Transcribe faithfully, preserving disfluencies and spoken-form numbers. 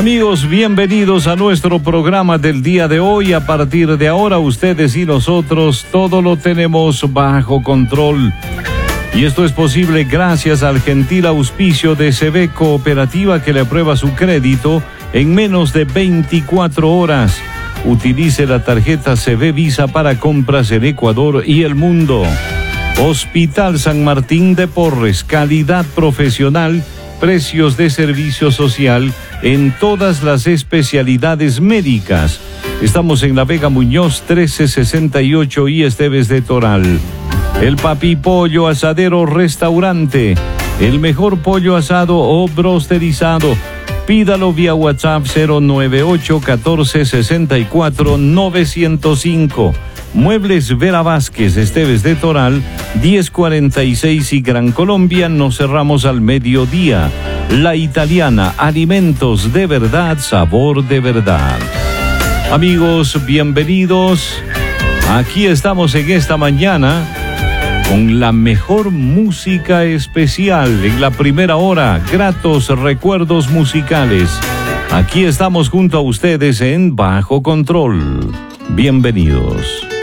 Amigos, bienvenidos a nuestro programa del día de hoy. A partir de ahora, ustedes y nosotros, todo lo tenemos bajo control. Y esto es posible gracias al gentil auspicio de C B Cooperativa, que le aprueba su crédito en menos de veinticuatro horas. Utilice la tarjeta C B Visa para compras en Ecuador y el mundo. Hospital San Martín de Porres, calidad profesional, precios de servicio social en todas las especialidades médicas. Estamos en La Vega Muñoz trece sesenta y ocho y Esteves de Toral. El Papi Pollo Asadero Restaurante, el mejor pollo asado o brosterizado. Pídalo vía WhatsApp cero nueve ocho uno cuatro seis cuatro nueve cero cinco. Muebles Vera Vázquez, Esteves de Toral, diez cuarenta y seis y Gran Colombia. Nos cerramos al mediodía. La Italiana, alimentos de verdad, sabor de verdad. Amigos, bienvenidos. Aquí estamos en esta mañana con la mejor música especial en la primera hora, gratos recuerdos musicales. Aquí estamos junto a ustedes en Bajo Control. Bienvenidos.